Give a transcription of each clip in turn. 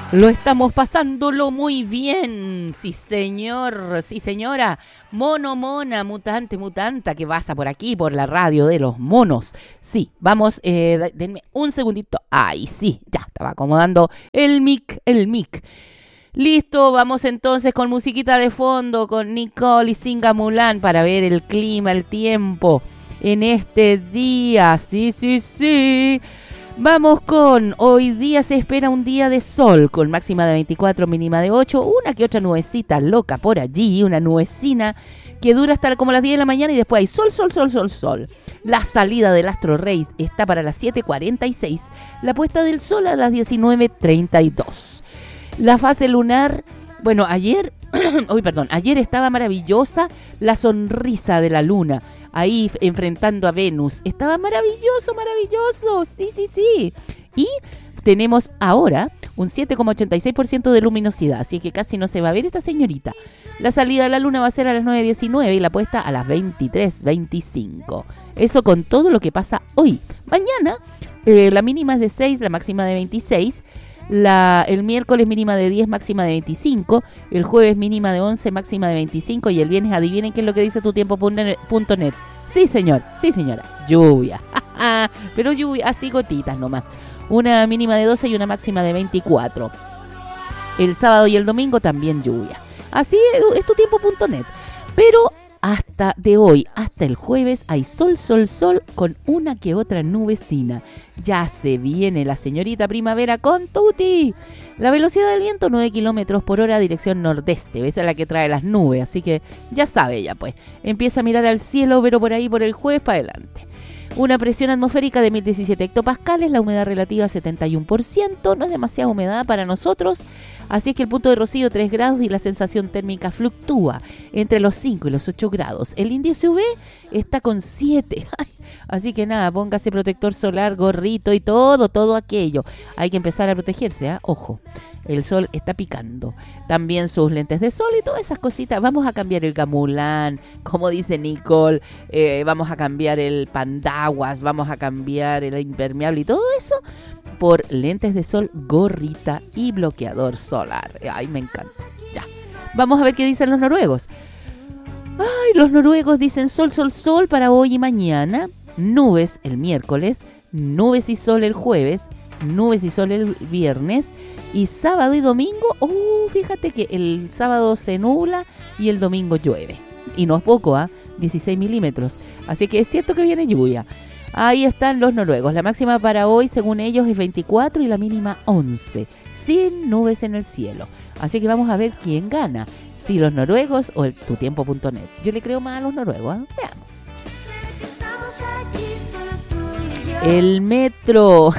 Lo estamos pasándolo muy bien. Sí, señor, sí, señora. Mono, mona, mutante, mutanta, que pasa por aquí, por la radio de los monos. Sí, vamos, denme un segundito. Ay, sí, ya, estaba acomodando el mic. Listo, vamos entonces con musiquita de fondo, con Nicole y Singa Mulan para ver el clima, el tiempo en este día. Sí. Vamos con, hoy día se espera un día de sol con máxima de 24, mínima de 8, una que otra nubecita loca por allí, una nubecina que dura hasta como las 10 de la mañana y después hay sol. La salida del astro rey está para las 7:46, la puesta del sol a las 19:32. La fase lunar, bueno, ayer estaba maravillosa la sonrisa de la luna. Ahí enfrentando a Venus. Estaba maravilloso. Sí. Y tenemos ahora un 7,86% de luminosidad. Así que casi no se va a ver esta señorita. La salida de la luna va a ser a las 9:19 y la puesta a las 23:25. Eso con todo lo que pasa hoy. Mañana la mínima es de 6, la máxima de 26. El miércoles mínima de 10, máxima de 25, el jueves mínima de 11, máxima de 25 y el viernes, adivinen qué es lo que dice tutiempo.net. Sí, señor, sí, señora, lluvia, pero lluvia, así gotitas nomás. Una mínima de 12 y una máxima de 24. El sábado y el domingo también lluvia. Así es tutiempo.net. Pero hasta de hoy, hasta el jueves, hay sol, con una que otra nubecina. Ya se viene la señorita primavera con tuti. La velocidad del viento, 9 kilómetros por hora, dirección nordeste. Esa es la que trae las nubes, así que ya sabe ya pues. Empieza a mirar al cielo, pero por ahí, por el jueves para adelante. Una presión atmosférica de 1017 hectopascales, la humedad relativa 71%, no es demasiada humedad para nosotros. Así es que el punto de rocío 3 grados y la sensación térmica fluctúa entre los 5 y los 8 grados. El índice UV está con 7. Así que nada, póngase protector solar, gorrito y todo aquello. Hay que empezar a protegerse, ¿eh? Ojo, el sol está picando. También sus lentes de sol y todas esas cositas. Vamos a cambiar el gamulán, como dice Nicole. Vamos a cambiar el pandaguas, vamos a cambiar el impermeable y todo eso por lentes de sol, gorrita y bloqueador solar. Ay, me encanta. Ya. Vamos a ver qué dicen los noruegos. Ay, los noruegos dicen sol para hoy y mañana. Nubes el miércoles. Nubes y sol el jueves. Nubes y sol el viernes. Y sábado y domingo, fíjate que el sábado se nubla y el domingo llueve. Y no es poco, 16 milímetros. Así que es cierto que viene lluvia. Ahí están los noruegos. La máxima para hoy, según ellos, es 24 y la mínima 11. Sin nubes en el cielo. Así que vamos a ver quién gana. Si los noruegos o el tutiempo.net. Yo le creo más a los noruegos. Veamos. El metro.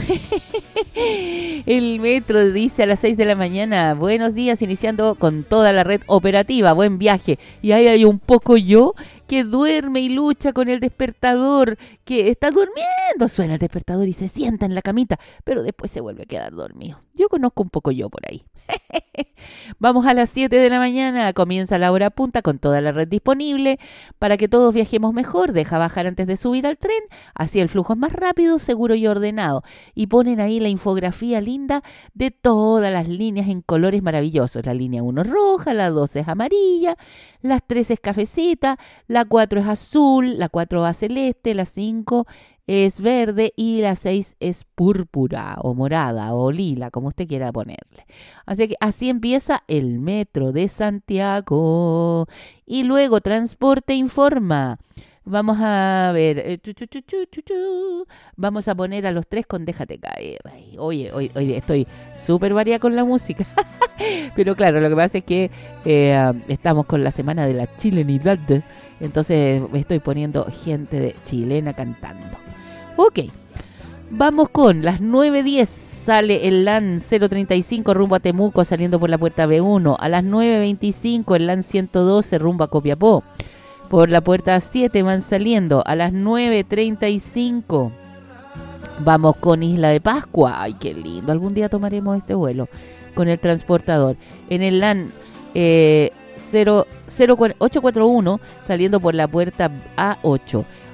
El metro dice a las 6 de la mañana. Buenos días, iniciando con toda la red operativa. Buen viaje. Y ahí hay un poco yo que duerme y lucha con el despertador, que está durmiendo. Suena el despertador y se sienta en la camita, pero después se vuelve a quedar dormido. Yo conozco un poco yo por ahí. Vamos a las 7 de la mañana, comienza la hora punta con toda la red disponible para que todos viajemos mejor. Deja bajar antes de subir al tren, así el flujo es más rápido, seguro y ordenado. Y ponen ahí la infografía linda de todas las líneas en colores maravillosos. La línea 1 es roja, la 2 es amarilla, las 3 es cafecita, la 4 es azul, la 4 va celeste, la 5 es verde y la 6 es púrpura o morada o lila, como usted quiera ponerle. Así que así empieza el metro de Santiago. Y luego Transporte informa. Vamos a ver. Vamos a poner a los 3 con Déjate caer. Ay, oye, hoy estoy súper variada con la música. Pero claro, lo que pasa es que estamos con la semana de la chilenidad. Entonces me estoy poniendo gente chilena cantando. Ok, vamos con las 9:10. Sale el LAN 035 rumbo a Temuco saliendo por la puerta B1. A las 9:25 el LAN 112 rumbo a Copiapó. Por la puerta 7 van saliendo. A las 9:35 vamos con Isla de Pascua. Ay, qué lindo. Algún día tomaremos este vuelo con el transportador. En el LAN 841 saliendo por la puerta A8.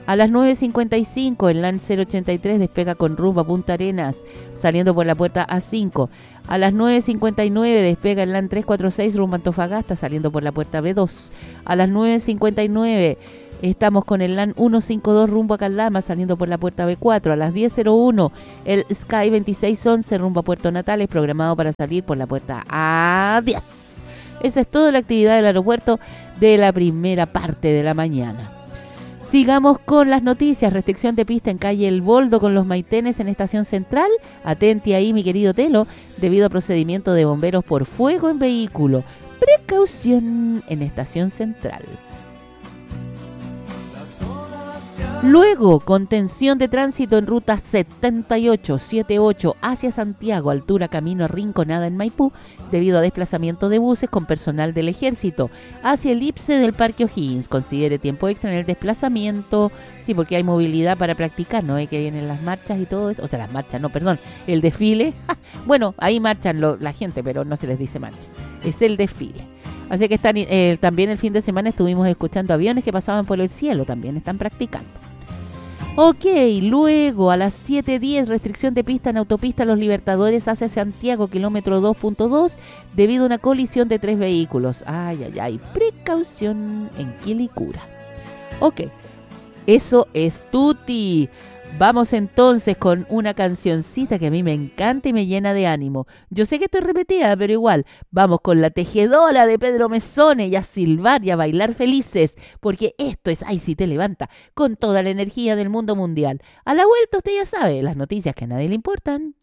A las 9:55 el LAN 083 despega con rumbo a Punta Arenas, saliendo por la puerta A5. A las 9:59 despega el LAN 346 rumbo a Antofagasta, saliendo por la puerta B2. A las 9:59 estamos con el LAN 152 rumbo a Calama, saliendo por la puerta B4. A las 10:01 el Sky 2611 rumbo a Puerto Natales, programado para salir por la puerta A10. Esa es toda la actividad del aeropuerto de la primera parte de la mañana. Sigamos con las noticias. Restricción de pista en calle El Boldo con los Maitenes en Estación Central. Atenti ahí, mi querido Telo, debido a procedimiento de bomberos por fuego en vehículo. Precaución en Estación Central. Luego, contención de tránsito en ruta 7878 hacia Santiago, altura camino a Rinconada en Maipú, debido a desplazamiento de buses con personal del ejército. Hacia el IPSE del Parque O'Higgins, considere tiempo extra en el desplazamiento, sí, porque hay movilidad para practicar, ¿no? Que vienen las marchas y todo eso, o sea, las marchas, no, perdón, el desfile. Bueno, ahí marchan la gente, pero no se les dice marcha, es el desfile. Así que están, también el fin de semana estuvimos escuchando aviones que pasaban por el cielo, también están practicando. Ok, luego a las 7:10, restricción de pista en autopista Los Libertadores hacia Santiago, kilómetro 2.2, debido a una colisión de 3 vehículos. Ay, precaución en Quilicura. Ok, eso es tutti. Vamos entonces con una cancioncita que a mí me encanta y me llena de ánimo. Yo sé que estoy repetida, pero igual, vamos con La Tejedora de Pedro Mesone y a silbar y a bailar felices, porque esto es Ay Si Te Levanta, con toda la energía del mundo mundial. A la vuelta usted ya sabe, las noticias que a nadie le importan.